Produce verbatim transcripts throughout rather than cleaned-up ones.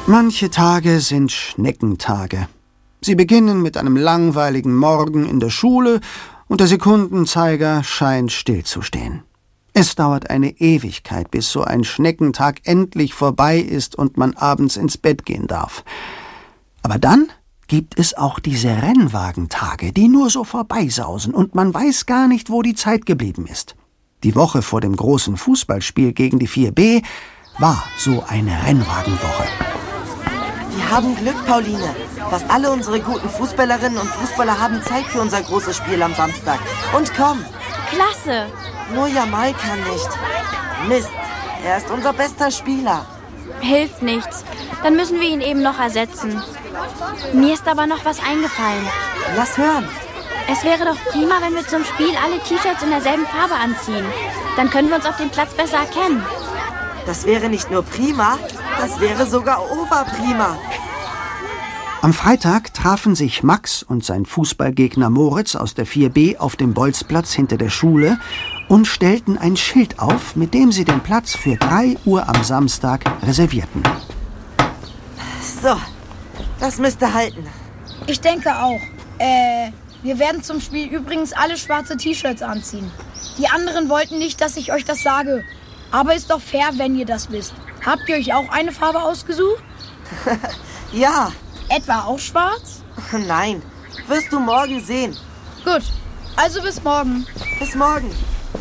Manche Tage sind Schneckentage. Sie beginnen mit einem langweiligen Morgen in der Schule und der Sekundenzeiger scheint stillzustehen. Es dauert eine Ewigkeit, bis so ein Schneckentag endlich vorbei ist und man abends ins Bett gehen darf. Aber dann gibt es auch diese Rennwagentage, die nur so vorbeisausen und man weiß gar nicht, wo die Zeit geblieben ist. Die Woche vor dem großen Fußballspiel gegen die vier B war so eine Rennwagenwoche. Wir haben Glück, Pauline. Fast alle unsere guten Fußballerinnen und Fußballer haben Zeit für unser großes Spiel am Samstag. Und komm! Klasse! Nur Jamal kann nicht. Mist, er ist unser bester Spieler. Hilft nichts. Dann müssen wir ihn eben noch ersetzen. Mir ist aber noch was eingefallen. Lass hören. Es wäre doch prima, wenn wir zum Spiel alle T-Shirts in derselben Farbe anziehen. Dann können wir uns auf dem Platz besser erkennen. Das wäre nicht nur prima, das wäre sogar oberprima. Am Freitag trafen sich Max und sein Fußballgegner Moritz aus der vier B auf dem Bolzplatz hinter der Schule und stellten ein Schild auf, mit dem sie den Platz für drei Uhr am Samstag reservierten. So, das müsste halten. Ich denke auch. Äh, wir werden zum Spiel übrigens alle schwarze T-Shirts anziehen. Die anderen wollten nicht, dass ich euch das sage. Aber ist doch fair, wenn ihr das wisst. Habt ihr euch auch eine Farbe ausgesucht? Ja. Etwa auch schwarz? Nein, wirst du morgen sehen. Gut, also bis morgen. Bis morgen.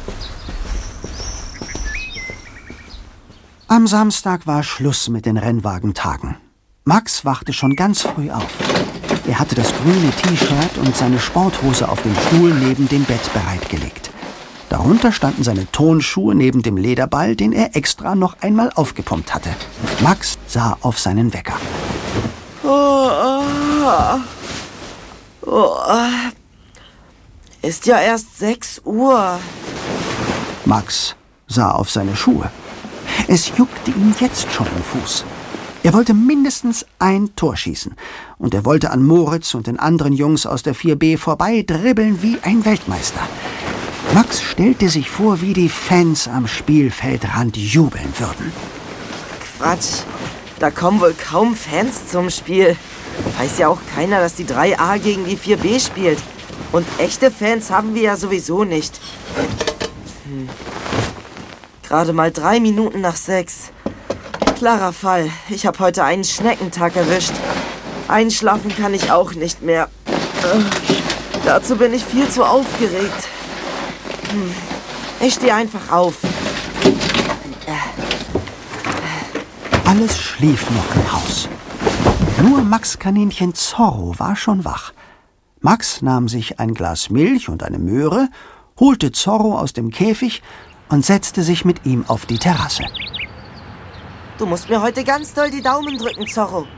Am Samstag war Schluss mit den Rennwagentagen. Max wachte schon ganz früh auf. Er hatte das grüne T-Shirt und seine Sporthose auf dem Stuhl neben dem Bett bereitgelegt. Darunter standen seine Tonschuhe neben dem Lederball, den er extra noch einmal aufgepumpt hatte. Max sah auf seinen Wecker. Oh, oh, oh. Ist ja erst sechs Uhr. Max sah auf seine Schuhe. Es juckte ihm jetzt schon im Fuß. Er wollte mindestens ein Tor schießen. Und er wollte an Moritz und den anderen Jungs aus der vier B vorbei dribbeln wie ein Weltmeister. Max stellte sich vor, wie die Fans am Spielfeldrand jubeln würden. Quatsch, da kommen wohl kaum Fans zum Spiel. Weiß ja auch keiner, dass die drei A gegen die vier B spielt. Und echte Fans haben wir ja sowieso nicht. Hm. Gerade mal drei Minuten nach sechs. Klarer Fall, ich habe heute einen Schneckentag erwischt. Einschlafen kann ich auch nicht mehr. Äh, dazu bin ich viel zu aufgeregt. Hm. Ich stehe einfach auf. Alles schlief noch im Haus. Nur Max Kaninchen Zorro war schon wach. Max nahm sich ein Glas Milch und eine Möhre, holte Zorro aus dem Käfig und setzte sich mit ihm auf die Terrasse. Du musst mir heute ganz doll die Daumen drücken, Zorro.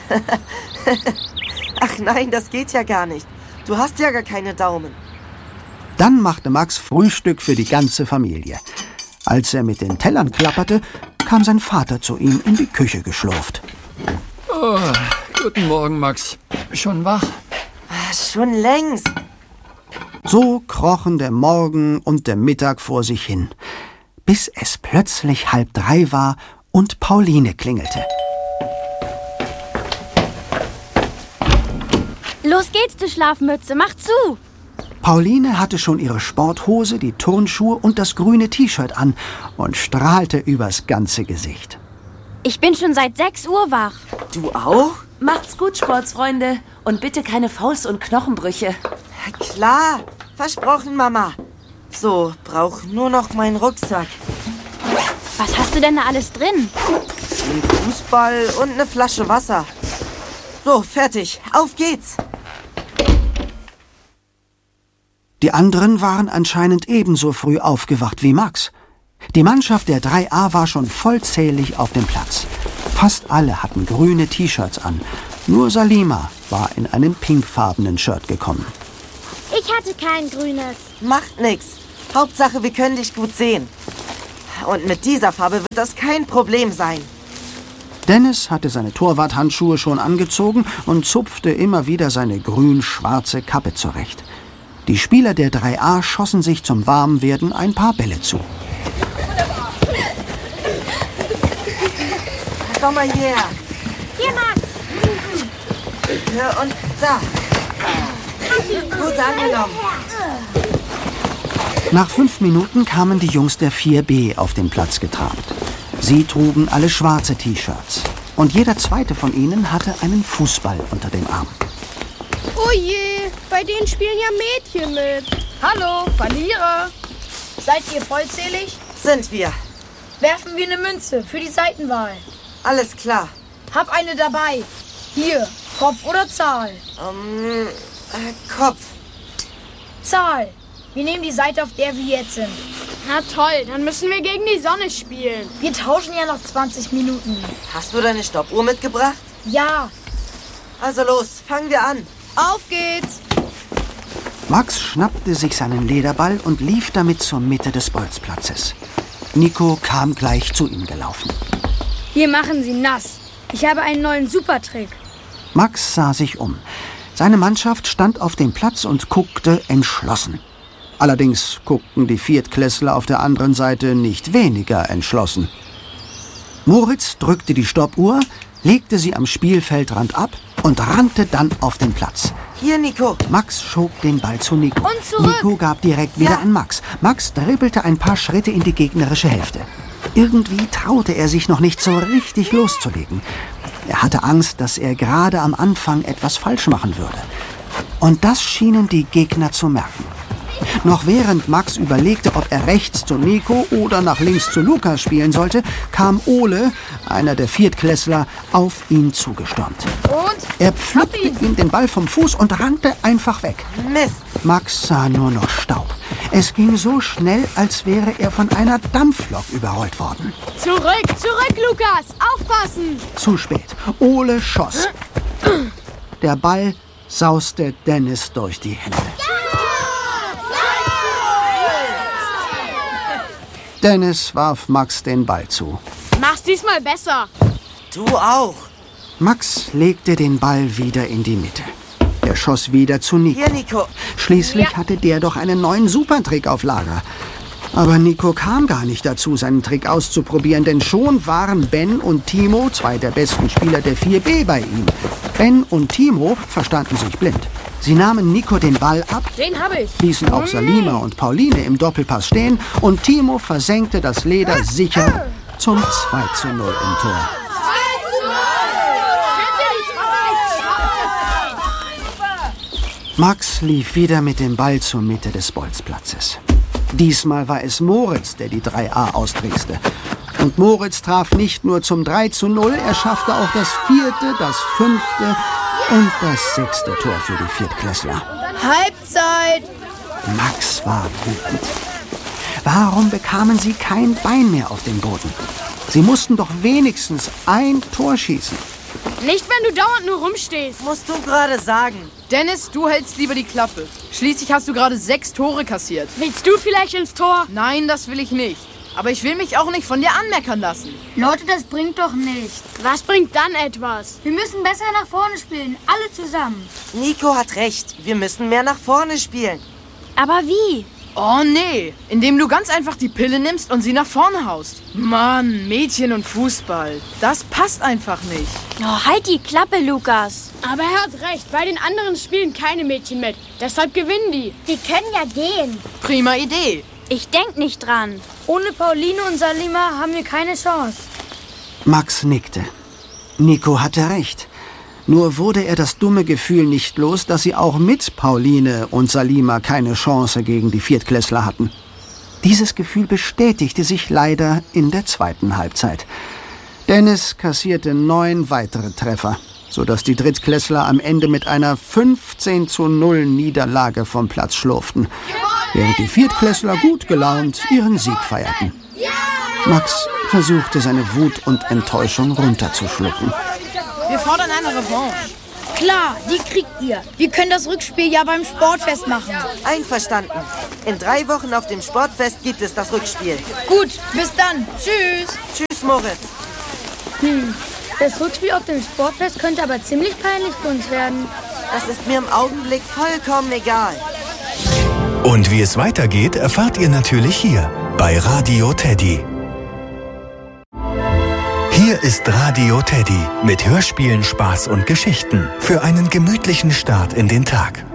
Ach nein, das geht ja gar nicht. Du hast ja gar keine Daumen. Dann machte Max Frühstück für die ganze Familie. Als er mit den Tellern klapperte, kam sein Vater zu ihm in die Küche geschlurft. Oh, guten Morgen, Max. Schon wach? Schon längst. So krochen der Morgen und der Mittag vor sich hin, bis es plötzlich halb drei war und Pauline klingelte. Los geht's, du Schlafmütze, mach zu! Pauline hatte schon ihre Sporthose, die Turnschuhe und das grüne T-Shirt an und strahlte übers ganze Gesicht. Ich bin schon seit sechs Uhr wach. Du auch? Macht's gut, Sportsfreunde. Und bitte keine Fouls und Knochenbrüche. Klar, versprochen, Mama. So, brauch nur noch meinen Rucksack. Was hast du denn da alles drin? Ein Fußball und eine Flasche Wasser. So, fertig. Auf geht's. Die anderen waren anscheinend ebenso früh aufgewacht wie Max. Die Mannschaft der drei A war schon vollzählig auf dem Platz. Fast alle hatten grüne T-Shirts an. Nur Salima war in einem pinkfarbenen Shirt gekommen. Ich hatte kein grünes. Macht nix. Hauptsache, wir können dich gut sehen. Und mit dieser Farbe wird das kein Problem sein. Dennis hatte seine Torwarthandschuhe schon angezogen und zupfte immer wieder seine grün-schwarze Kappe zurecht. Die Spieler der drei A schossen sich zum Warmwerden ein paar Bälle zu. Komm mal her. Hier, Max. Ja, und da. Gut angenommen. Nach fünf Minuten kamen die Jungs der vier B auf den Platz getrabt. Sie trugen alle schwarze T-Shirts. Und jeder zweite von ihnen hatte einen Fußball unter dem Arm. Oh je, bei denen spielen ja Mädchen mit. Hallo, Verlierer. Seid ihr vollzählig? Sind wir. Werfen wir eine Münze für die Seitenwahl. Alles klar. Hab eine dabei. Hier, Kopf oder Zahl? Ähm, äh, Kopf. Zahl. Wir nehmen die Seite, auf der wir jetzt sind. Na toll, dann müssen wir gegen die Sonne spielen. Wir tauschen ja noch zwanzig Minuten. Hast du deine Stoppuhr mitgebracht? Ja. Also los, fangen wir an. Auf geht's. Max schnappte sich seinen Lederball und lief damit zur Mitte des Bolzplatzes. Nico kam gleich zu ihm gelaufen. Wir machen sie nass. Ich habe einen neuen Supertrick. Max sah sich um. Seine Mannschaft stand auf dem Platz und guckte entschlossen. Allerdings guckten die Viertklässler auf der anderen Seite nicht weniger entschlossen. Moritz drückte die Stoppuhr, legte sie am Spielfeldrand ab und rannte dann auf den Platz. Hier, Nico. Max schob den Ball zu Nico. Und zurück. Nico gab direkt wieder Ja. an Max. Max dribbelte ein paar Schritte in die gegnerische Hälfte. Irgendwie traute er sich noch nicht so richtig loszulegen. Er hatte Angst, dass er gerade am Anfang etwas falsch machen würde. Und das schienen die Gegner zu merken. Noch während Max überlegte, ob er rechts zu Nico oder nach links zu Lukas spielen sollte, kam Ole, einer der Viertklässler, auf ihn zugestürmt. Und? Er pflückte ihm den Ball vom Fuß und rannte einfach weg. Mist. Max sah nur noch Staub. Es ging so schnell, als wäre er von einer Dampflok überrollt worden. Zurück, zurück, Lukas. Aufpassen. Zu spät. Ole schoss. Der Ball sauste Dennis durch die Hände. Dennis warf Max den Ball zu. Mach's diesmal besser. Du auch. Max legte den Ball wieder in die Mitte. Er schoss wieder zu Nico. Hier, Nico. Schließlich hatte der doch einen neuen Supertrick auf Lager. Aber Nico kam gar nicht dazu, seinen Trick auszuprobieren, denn schon waren Ben und Timo, zwei der besten Spieler der vier B, bei ihm. Ben und Timo verstanden sich blind. Sie nahmen Nico den Ball ab, Den habe ich. ließen auch Salima und Pauline im Doppelpass stehen und Timo versenkte das Leder sicher zum zwei zu null im Tor. Max lief wieder mit dem Ball zur Mitte des Bolzplatzes. Diesmal war es Moritz, der die drei A austrickste. Und Moritz traf nicht nur zum drei zu null, er schaffte auch das vierte, das fünfte und das sechste Tor für die Viertklässler. Halbzeit. Max war wütend. Warum bekamen sie kein Bein mehr auf den Boden? Sie mussten doch wenigstens ein Tor schießen. Nicht, wenn du dauernd nur rumstehst. Musst du gerade sagen. Dennis, du hältst lieber die Klappe. Schließlich hast du gerade sechs Tore kassiert. Willst du vielleicht ins Tor? Nein, das will ich nicht. Aber ich will mich auch nicht von dir anmeckern lassen. Leute, das bringt doch nichts. Was bringt dann etwas? Wir müssen besser nach vorne spielen, alle zusammen. Nico hat recht. Wir müssen mehr nach vorne spielen. Aber wie? Oh nee, indem du ganz einfach die Pille nimmst und sie nach vorne haust. Mann, Mädchen und Fußball, das passt einfach nicht. Oh, halt die Klappe, Lukas. Aber er hat recht, bei den anderen spielen keine Mädchen mit. Deshalb gewinnen die. Die können ja gehen. Prima Idee. Ich denk nicht dran. Ohne Pauline und Salima haben wir keine Chance. Max nickte. Nico hatte recht. Nur wurde er das dumme Gefühl nicht los, dass sie auch mit Pauline und Salima keine Chance gegen die Viertklässler hatten. Dieses Gefühl bestätigte sich leider in der zweiten Halbzeit. Dennis kassierte neun weitere Treffer, sodass die Drittklässler am Ende mit einer fünfzehn zu null Niederlage vom Platz schlurften, während die Viertklässler gut gelaunt ihren Sieg feierten. Max versuchte seine Wut und Enttäuschung runterzuschlucken. Wir fordern eine Revanche. Klar, die kriegt ihr. Wir können das Rückspiel ja beim Sportfest machen. Einverstanden. In drei Wochen auf dem Sportfest gibt es das Rückspiel. Gut, bis dann. Tschüss. Tschüss, Moritz. Hm, das Rückspiel auf dem Sportfest könnte aber ziemlich peinlich für uns werden. Das ist mir im Augenblick vollkommen egal. Und wie es weitergeht, erfahrt ihr natürlich hier bei Radio Teddy. Hier Hier ist Radio Teddy mit Hörspielen, Spaß und Geschichten für einen gemütlichen Start in den Tag.